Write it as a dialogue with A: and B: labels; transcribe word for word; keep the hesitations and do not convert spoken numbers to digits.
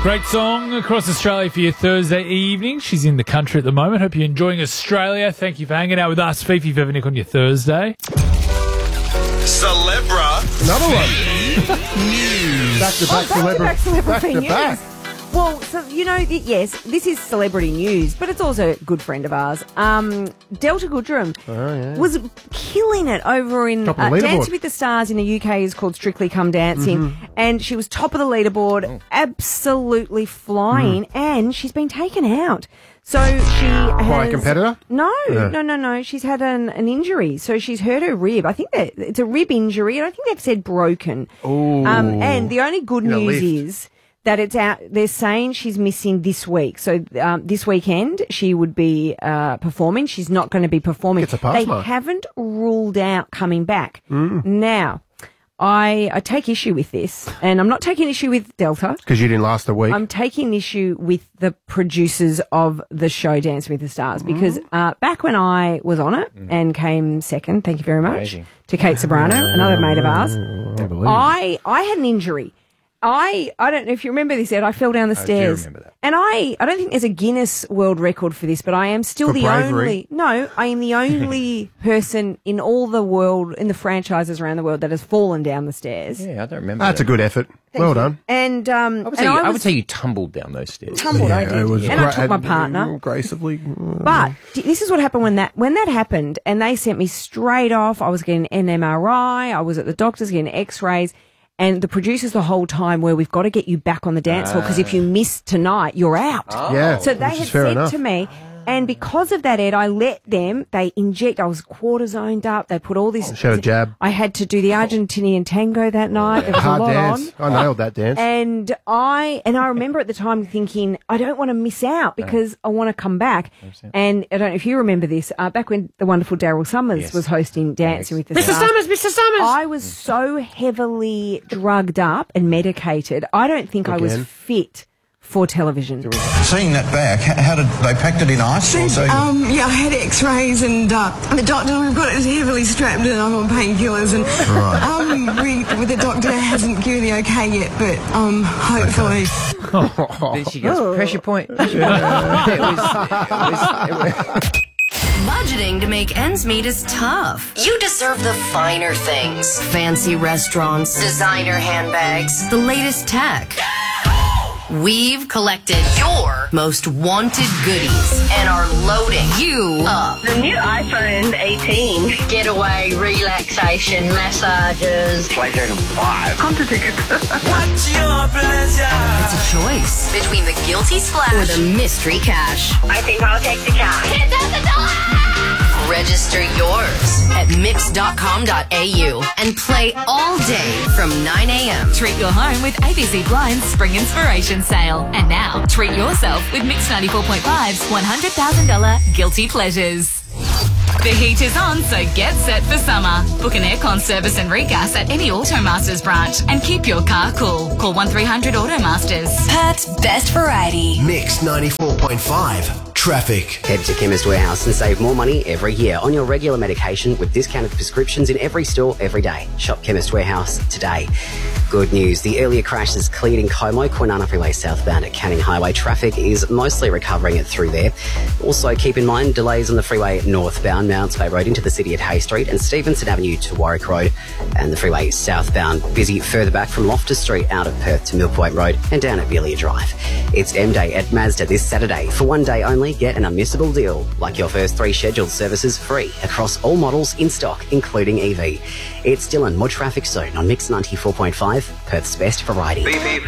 A: Great song across Australia for your Thursday evening. She's in the country at the moment. Hope you're enjoying Australia. Thank you for hanging out with us, Fifi Vevenick, on your Thursday.
B: Celebra.
C: Another one. News. Back to back,
D: Oh,
C: Celebra.
D: back to back
C: Back
D: celebrity
C: to
D: news.
C: back.
D: Well, so, you know, th- yes, this is celebrity news, but it's also a good friend of ours. Um, Delta Goodrem was killing it over in
C: Top of
D: uh,
C: the leaderboard.
D: Dancing with the Stars in the U K is called Strictly Come Dancing,
C: Mm-hmm.
D: and she was top of the leaderboard, absolutely flying,
C: Mm.
D: and she's been taken out. So she has...
C: By a competitor?
D: No,
C: Yeah.
D: no, no, no. She's had an, an injury. So she's hurt her rib. I think that it's a rib injury, and I think they've said broken.
C: Ooh.
D: Um, and the only good
C: In a
D: news
C: lift.
D: is that it's out. They're saying she's missing this week. So um, this weekend she would be uh, performing. She's not going to be performing.
C: Gets a pass
D: they
C: mark.
D: haven't ruled out coming back.
C: Mm.
D: Now, I, I take issue with this, and I'm not taking issue with Delta.
C: Because you didn't last a week.
D: I'm taking issue with the producers of the show Dancing with the Stars because uh, back when I was on it and came second, thank you very much,
E: Amazing.
D: to Kate Sobrano, another mate of ours,
C: Unbelievable.
D: I I had an injury. I I don't know if you remember this, Ed. I fell down the
E: do
D: stairs.
E: remember that.
D: And I, I don't think there's a Guinness World Record for this, but I am still
C: For
D: the
C: bravery.
D: only no, I am the only person in all the world, in the franchises around the world that has fallen down the stairs.
E: Yeah, I don't remember.
C: That's
E: that.
C: a good effort. Well done.
D: And um
E: I would,
D: and
E: say you,
D: I,
E: I,
D: was
E: would say you tumbled down those stairs.
D: tumbled, I did.
C: it was
D: and I
C: gra-
D: took my partner.
C: Gracefully.
D: But d- this is what happened when that when that happened, and they sent me straight off. I was getting an M R I. I was at the doctor's getting X-rays, and the producers the whole time were, "We've got to get you back on the dance floor because if you miss tonight, you're out."
C: Yeah,
D: So they
C: which
D: had
C: is fair
D: said
C: enough.
D: to me, and because of that, Ed, I let them. They inject. I was cortisoned up. They put all this.
C: She had a jab.
D: I had to do the Argentinian tango that night. There was
C: Hard
D: a lot
C: dance.
D: on.
C: I nailed that dance.
D: And I and I remember at the time thinking, I don't want to miss out because I want to come back. And I don't know if you remember this, uh, back when the wonderful Daryl Summers
E: Yes.
D: was hosting Dancing with the
E: Mister
D: Stars.
E: Summers, Mister Summers.
D: I was so heavily drugged up and medicated. I don't think I was
C: Again.
D: fit for television.
F: Seeing that back, h- how did they packed it in ice? Or so
G: Um, yeah, I had X-rays and uh, the doctor, we've got it heavily strapped and I'm on painkillers and um, we, well, the doctor hasn't given the okay yet, but um, hopefully.
E: There she goes. Pressure point. Pressure point. it was, it was, it was,
H: Budgeting to make ends meet is tough. You deserve the finer things. Fancy restaurants, designer handbags, the latest tech. We've collected your most wanted goodies and are loading you up.
I: The new iPhone eighteen.
H: Getaway, relaxation, massages.
B: PlayStation five.
I: Concert tickets.
H: It's a choice between the guilty splash or the mystery cash.
I: I think I'll take the cash.
H: ten thousand dollars! Register yours at mix dot com dot a u and play all day from nine a.m.
J: Treat your home with A B C Blind's Spring Inspiration Sale. And now, treat yourself with Mix ninety-four point five's one hundred thousand dollars Guilty Pleasures. The heat is on, so get set for summer. Book an aircon service and regas at any Automasters branch and keep your car cool. Call one three hundred Automasters.
K: Perth's best variety.
L: Mix ninety-four point five. Traffic.
M: Head to Chemist Warehouse and save more money every year on your regular medication with discounted prescriptions in every store every day. Shop Chemist Warehouse today. Good news. The earlier crash is cleared in Como, Kwinana Freeway southbound at Canning Highway. Traffic is mostly recovering it through there. Also, keep in mind delays on the freeway northbound, Mounts Bay Road into the city at Hay Street and Stevenson Avenue to Warwick Road, and the freeway southbound busy further back from Loftus Street out of Perth to Mill Point Road and down at Belia Drive. It's M Day at Mazda this Saturday. For one day only, get an unmissable deal, like your first three scheduled services free across all models in stock, including E V. It's Dylan. More traffic soon on Mix ninety-four point five, Perth's best variety.